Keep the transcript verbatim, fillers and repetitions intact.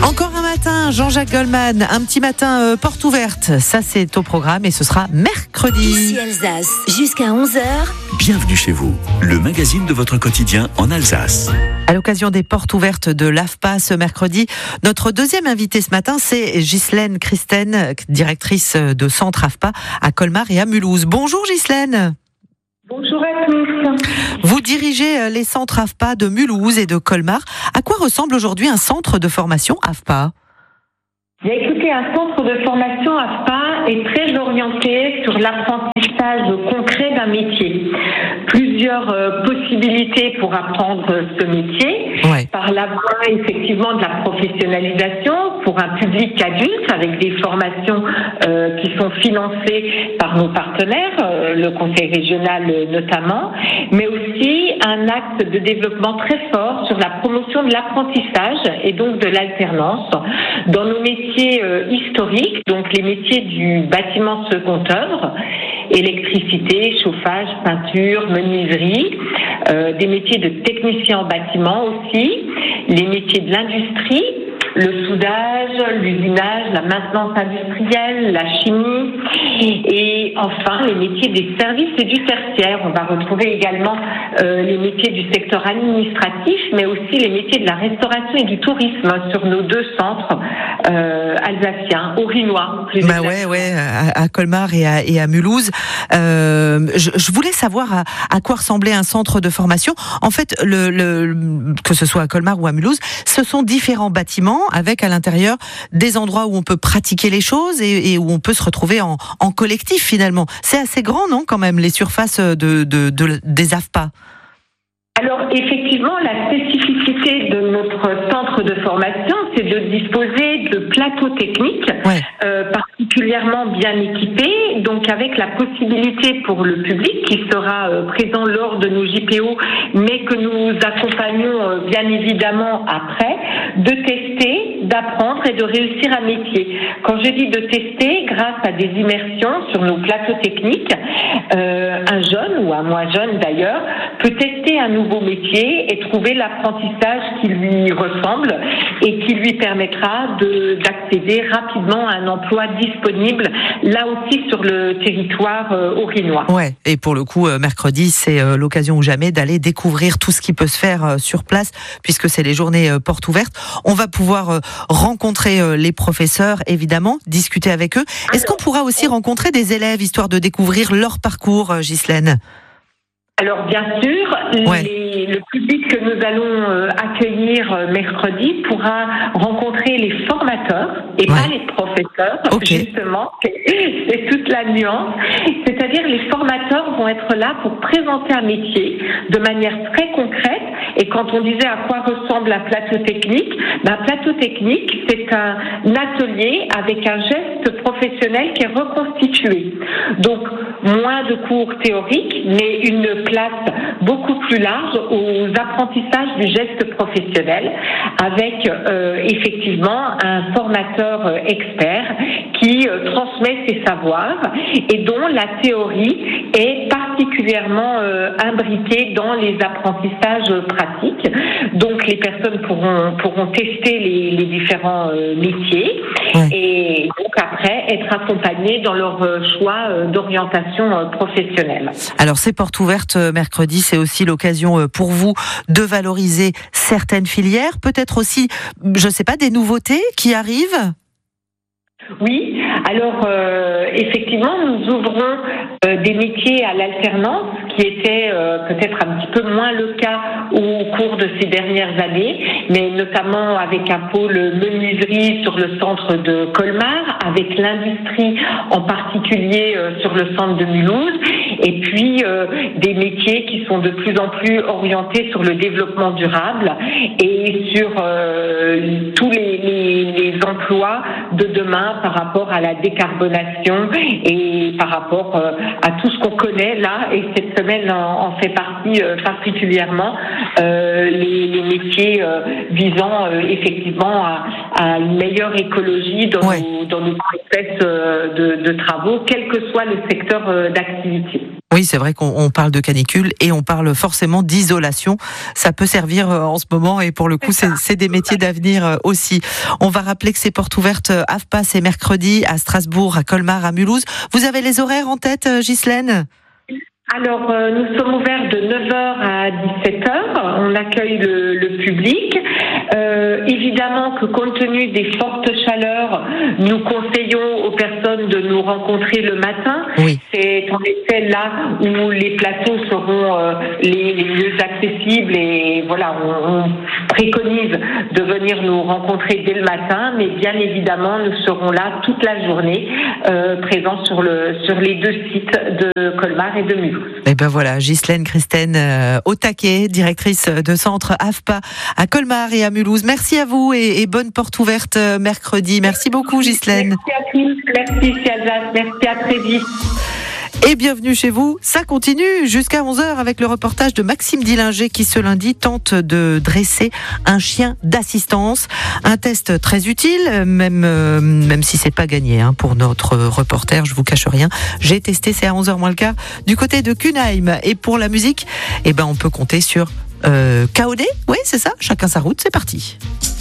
Encore un matin, Jean-Jacques Goldman, un petit matin euh, porte ouverte. Ça, c'est au programme et ce sera mercredi. Ici Alsace, jusqu'à onze heures. Bienvenue chez vous, le magazine de votre quotidien en Alsace. À l'occasion des portes ouvertes de l'A F P A ce mercredi, notre deuxième invitée ce matin, c'est Ghislaine Christen, directrice de centre A F P A à Colmar et à Mulhouse. Bonjour Ghislaine. Bonjour à tous. Vous dirigez les centres A F P A de Mulhouse et de Colmar. À quoi ressemble aujourd'hui un centre de formation A F P A ? Bien, écoutez, un centre de formation A F P A est très orienté sur l'apprentissage concret d'un métier. Plusieurs euh, possibilités pour apprendre ce métier, ouais. par la voie effectivement de la professionnalisation pour un public adulte avec des formations euh, qui sont financées par nos partenaires, euh, le conseil régional euh, notamment, mais aussi un axe de développement très fort sur la promotion de l'apprentissage et donc de l'alternance dans nos métiers euh, historiques, donc les métiers du bâtiment second œuvre, électricité, chauffage, peinture, menuiserie, euh, des métiers de technicien en bâtiment aussi, les métiers de l'industrie, le soudage, l'usinage, la maintenance industrielle, la chimie et enfin les métiers des services et du tertiaire. On va retrouver également euh, les métiers du secteur administratif, mais aussi les métiers de la restauration et du tourisme sur nos deux centres euh, alsaciens, orinois. Bah ouais, ouais, à, à Colmar et à, et à Mulhouse. Euh, je, je voulais savoir à, à quoi ressemblait un centre de formation. En fait, le, le, que ce soit à Colmar ou à Mulhouse, ce sont différents bâtiments avec à l'intérieur des endroits où on peut pratiquer les choses et, et où on peut se retrouver en, en collectif finalement. C'est assez grand, non, quand même, les surfaces de, de, de, des A F P A? Alors effectivement, la spécificité de notre centre de formation, c'est de disposer de plateaux techniques ouais. euh, particulièrement bien équipés, donc avec la possibilité pour le public qui sera euh, présent lors de nos J P O, mais que nous accompagnons euh, bien évidemment après, de tester, d'apprendre et de réussir un métier. Quand je dis de tester, grâce à des immersions sur nos plateaux techniques, euh, un jeune ou un moins jeune d'ailleurs peut tester un nouveau métier et trouver l'apprentissage qui lui ressemble et qui lui permettra de, d'accéder rapidement à un emploi disponible là aussi sur le territoire euh, orinois. Ouais, et pour le coup, euh, mercredi, c'est euh, l'occasion ou jamais d'aller découvrir tout ce qui peut se faire euh, sur place puisque c'est les journées euh, portes ouvertes. On va pouvoir euh, rencontrer euh, les professeurs, évidemment, discuter avec eux. Est-ce qu'on pourra aussi rencontrer des élèves histoire de découvrir leur parcours, euh, Ghislaine ? Alors bien sûr, ouais. les, le public que nous allons euh, accueillir euh, mercredi pourra rencontrer les formateurs et ouais. pas les professeurs, okay. justement, c'est, c'est toute la nuance. C'est-à-dire les formateurs vont être là pour présenter un métier de manière très concrète. Et quand on disait à quoi ressemble un plateau technique, ben, un plateau technique, c'est un atelier avec un geste professionnel qui est reconstitué. Donc, moins de cours théoriques, mais une place beaucoup plus large aux apprentissages du geste professionnel avec euh, effectivement un formateur expert qui euh, transmet ses savoirs et dont la théorie est particulièrement euh, imbriquée dans les apprentissages pratiques. Donc les personnes pourront, pourront tester les, les différents euh, métiers ouais. et donc après être accompagnées dans leur euh, choix euh, d'orientation euh, professionnelle. Alors ces portes ouvertes mercredi, c'est aussi l'occasion pour vous de valoriser certaines filières, peut-être aussi, je ne sais pas, des nouveautés qui arrivent ? Oui, alors euh, effectivement, nous ouvrons euh, des métiers à l'alternance qui étaient euh, peut-être un petit peu moins le cas au cours de ces dernières années, mais notamment avec un pôle menuiserie sur le centre de Colmar, avec l'industrie en particulier euh, sur le centre de Mulhouse, et puis euh, des métiers qui sont de plus en plus orientés sur le développement durable et sur euh, tous les, les, les emplois de demain par rapport à la décarbonation et par rapport euh, à tout ce qu'on connaît là, et cette semaine en, en fait partie euh, particulièrement, euh, les, les métiers euh, visant euh, effectivement à, à une meilleure écologie dans, ouais. nos, dans nos process euh, de, de travaux, quel que soit le secteur euh, d'activité. Oui. Oui, c'est vrai qu'on on parle de canicule et on parle forcément d'isolation. Ça peut servir euh, en ce moment et pour le coup, c'est, c'est des métiers d'avenir euh, aussi. On va rappeler que c'est portes ouvertes euh, A F P A, c'est mercredi à Strasbourg, à Colmar, à Mulhouse. Vous avez les horaires en tête, euh, Ghislaine ? Alors, euh, nous sommes ouverts de neuf heures à dix-sept heures. On accueille le, le public. Euh, évidemment que compte tenu des fortes chaleurs, nous conseillons aux personnes de nous rencontrer le matin. Oui. C'est en effet là où les plateaux seront euh, les, les mieux accessibles et voilà, on, on préconise de venir nous rencontrer dès le matin, mais bien évidemment, nous serons là toute la journée, euh, présents sur le sur les deux sites de Colmar et de Mulhouse. Et ben voilà, Ghislaine Christen euh, au taquet, directrice de centre A F P A à Colmar et à Mulhouse. Merci à vous et, et bonne porte ouverte euh, mercredi. Merci beaucoup, Ghislaine. Merci à tous, merci Ciazat, merci à très vite. Et bienvenue chez vous. Ça continue jusqu'à onze heures avec le reportage de Maxime Dillinger qui ce lundi tente de dresser un chien d'assistance. Un test très utile, même euh, même si c'est pas gagné hein, pour notre reporter, je vous cache rien. J'ai testé, c'est à onze heures moins le quart du côté de Kunheim. Et pour la musique, eh ben on peut compter sur euh, K O D. Oui, c'est ça. Chacun sa route. C'est parti.